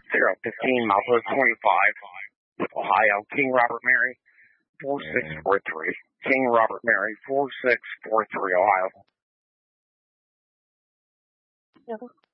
015 Malpo 25 with Ohio, King Robert Mary 4643. King Robert Mary 4643, Ohio.